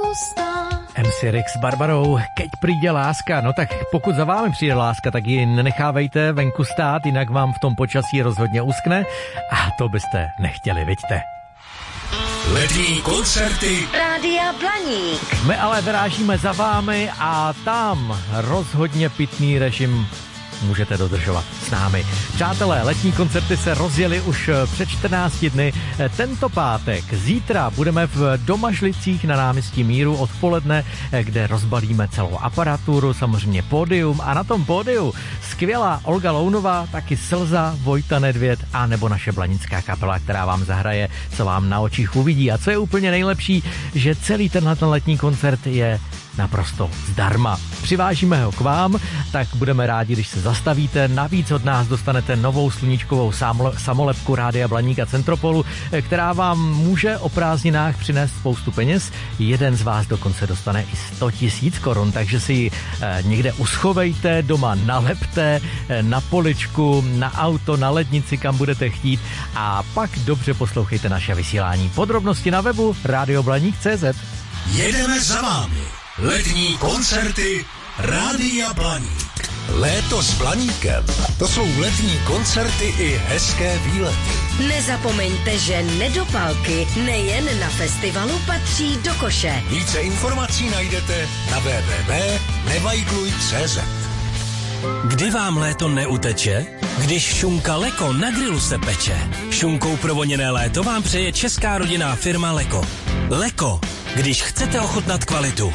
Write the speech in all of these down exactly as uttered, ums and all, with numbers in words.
hustá. em cé Rick s Barbarou, keď přijde láska. No tak pokud za vámi přijde láska, tak ji nenechávejte venku stát, jinak vám v tom počasí rozhodně uskne a to byste nechtěli, viďte. Letní koncerty Rádia Blaník. My ale vyrážíme za vámi a tam rozhodně pitný režim můžete dodržovat s námi. Přátelé, letní koncerty se rozjeli už před čtrnácti dny. Tento pátek, zítra budeme v Domažlicích na náměstí Míru odpoledne, kde rozbalíme celou aparaturu, samozřejmě pódium a na tom pódiu skvělá Olga Lounová, taky Slza, Vojta Nedvěd a nebo naše blanická kapela, která vám zahraje, co vám na očích uvidí. A co je úplně nejlepší, že celý tenhle letní koncert je naprosto zdarma. Přivážíme ho k vám, tak budeme rádi, když se zastavíte. Navíc od nás dostanete novou sluníčkovou samolepku Rádia Blaník a Centropolu, která vám může o prázdninách přinést spoustu peněz. Jeden z vás dokonce dostane i sto tisíc korun, takže si ji někde uschovejte, doma nalepte, na poličku, na auto, na lednici, kam budete chtít a pak dobře poslouchejte naše vysílání. Podrobnosti na webu rádio blaník tečka cé zet. jedeme za vámi. Letní koncerty Rádia Blaník. Léto s Blaníkem. To jsou letní koncerty i hezké výlety. Nezapomeňte, že nedopalky nejen na festivalu patří do koše. Více informací najdete na w w w tečka nevajgluj tečka cé zet. Kdy vám léto neuteče? Když šunka Leko na grilu se peče. Šunkou provoněné léto vám přeje česká rodinná firma Leko. Leko, když chcete ochutnat kvalitu.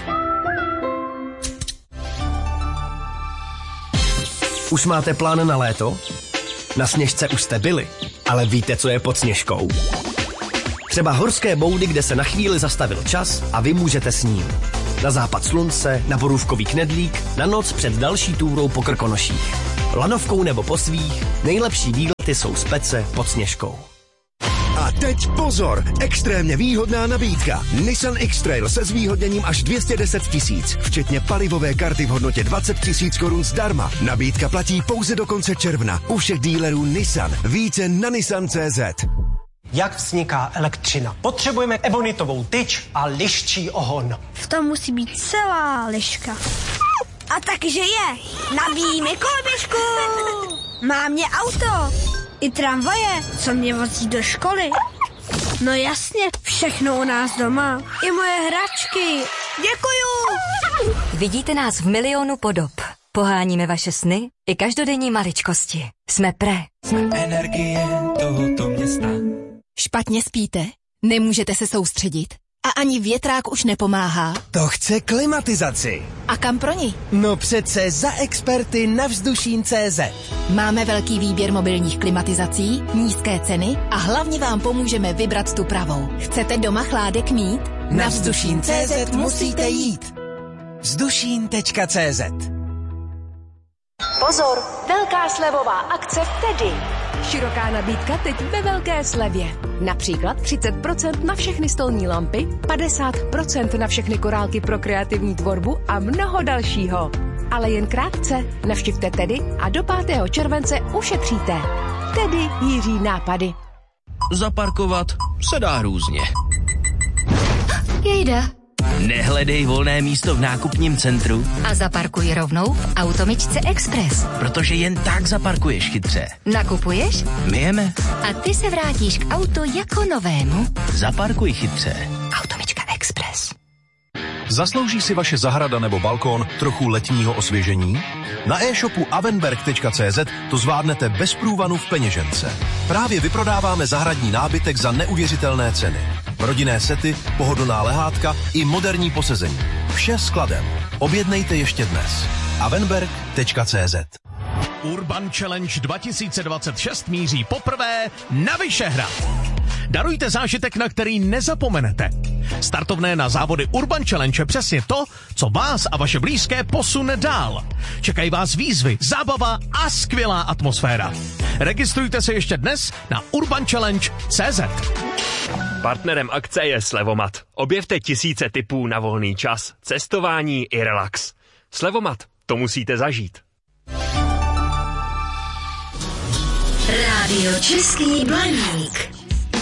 Už máte plán na léto? Na Sněžce už jste byli, ale víte, co je pod Sněžkou? Třeba horské boudy, kde se na chvíli zastavil čas a vy můžete s ním. Na západ slunce, na borůvkový knedlík, na noc před další túrou po Krkonoších. Lanovkou nebo po svých, nejlepší výlety jsou z Pece pod Sněžkou. A teď pozor, extrémně výhodná nabídka. Nissan X-Trail se zvýhodněním až dvě stě deset tisíc, včetně palivové karty v hodnotě dvacet tisíc korun zdarma. Nabídka platí pouze do konce června. U všech dílerů Nissan. Více na nissan tečka cé zet. Jak vzniká elektřina? Potřebujeme ebonitovou tyč a liščí ohon. V tom musí být celá liška. A takže je. Nabíjí mi koloběžku. Má mě auto. I tramvaje, co mě vozí do školy. No jasně, všechno u nás doma. I moje hračky. Děkuju. Vidíte nás v milionu podob. Poháníme vaše sny i každodenní maličkosti. Jsme Pre. Jsme energie tohoto města. Špatně spíte? Nemůžete se soustředit? A ani větrák už nepomáhá? To chce klimatizaci. A kam pro ní? No přece za experty na Vzdušín tečka cé zet. Máme velký výběr mobilních klimatizací, nízké ceny a hlavně vám pomůžeme vybrat tu pravou. Chcete doma chládek mít? Na Vzdušín tečka cé zet musíte jít. Vzdušín tečka cé zet. Pozor, velká slevová akce v Tedy. Široká nabídka teď ve velké slevě. Například třicet procent na všechny stolní lampy, padesát procent na všechny korálky pro kreativní tvorbu a mnoho dalšího. Ale jen krátce. Navštivte Tedy a do pátého července ušetříte. Tedy Jiří nápady. Zaparkovat se dá různě. Jejda. Nehledej volné místo v nákupním centru A zaparkuj rovnou v Automičce Express. Protože jen tak zaparkuješ chytře. Nakupuješ? My jeme. A ty se vrátíš k autu jako novému. Zaparkuj chytře. Automička Express. Zaslouží si vaše zahrada nebo balkón trochu letního osvěžení? Na e-shopu avenberg tečka cé zet to zvládnete bez průvanu v peněžence. Právě vyprodáváme zahradní nábytek za neuvěřitelné ceny. Rodinné sety, pohodlná lehátka i moderní posezení. Vše skladem. Objednejte ještě dnes. avenberg tečka cé zet. Urban Challenge dva tisíce dvacet šest míří poprvé na Vyšehrad. Darujte zážitek, na který nezapomenete. Startovné na závody Urban Challenge je přesně to, co vás a vaše blízké posune dál. Čekají vás výzvy, zábava a skvělá atmosféra. Registrujte se ještě dnes na urban challenge tečka cé zet. Partnerem akce je Slevomat. Objevte tisíce tipů na volný čas, cestování i relax. Slevomat, to musíte zažít. Rádio Český Blaník.